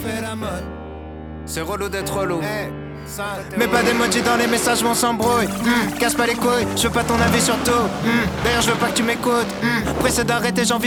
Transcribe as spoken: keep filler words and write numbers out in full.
fait la mode. C'est relou d'être relou. Hey, mets pas d'emoji dans les messages, on s'embrouille. mm, Casse pas les couilles, je veux pas ton avis sur tout. mm, D'ailleurs je veux pas que tu m'écoutes. mm, Pressé d'arrêter, j'ai envie